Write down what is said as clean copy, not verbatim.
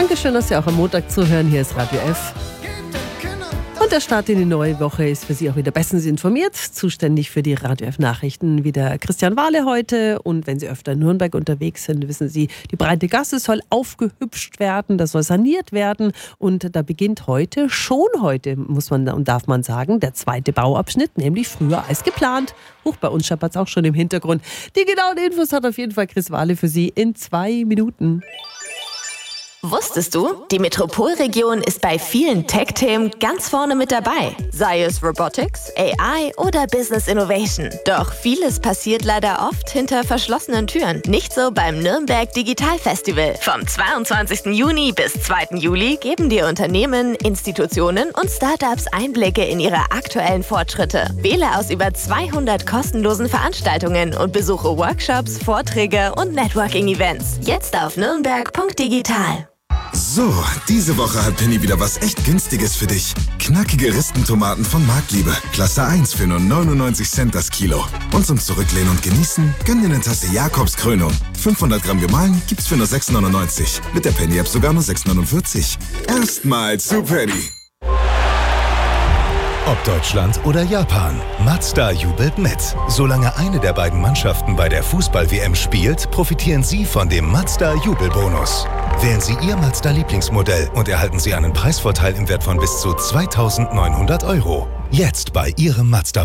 Dankeschön, dass Sie auch am Montag zuhören. Hier ist Radio F. Und der Start in die neue Woche ist für Sie auch wieder bestens informiert. Zuständig für die Radio F-Nachrichten wieder Christian Wahle heute. Und wenn Sie öfter in Nürnberg unterwegs sind, wissen Sie, die breite Gasse soll aufgehübscht werden, das soll saniert werden. Und da beginnt schon heute, muss man und darf man sagen, der zweite Bauabschnitt, nämlich früher als geplant. Bei uns scheppert es auch schon im Hintergrund. Die genauen Infos hat auf jeden Fall Chris Wahle für Sie in 2 Minuten. Wusstest du, die Metropolregion ist bei vielen Tech-Themen ganz vorne mit dabei. Sei es Robotics, AI oder Business Innovation. Doch vieles passiert leider oft hinter verschlossenen Türen. Nicht so beim Nürnberg Digital Festival. Vom 22. Juni bis 2. Juli geben dir Unternehmen, Institutionen und Startups Einblicke in ihre aktuellen Fortschritte. Wähle aus über 200 kostenlosen Veranstaltungen und besuche Workshops, Vorträge und Networking-Events. Jetzt auf nürnberg.digital. So, diese Woche hat Penny wieder was echt Günstiges für dich. Knackige Ristentomaten von Marktliebe. Klasse 1 für nur 99 Cent das Kilo. Und zum Zurücklehnen und Genießen, gönn dir eine Tasse Jakobs Krönung. 500 Gramm gemahlen gibt's für nur 6,99. Mit der Penny-App sogar nur 6,49. Erstmal zu Penny. Ob Deutschland oder Japan, Mazda jubelt mit. Solange eine der beiden Mannschaften bei der Fußball-WM spielt, profitieren Sie von dem Mazda-Jubelbonus. Wählen Sie Ihr Mazda-Lieblingsmodell und erhalten Sie einen Preisvorteil im Wert von bis zu 2.900 €. Jetzt bei Ihrem Mazda.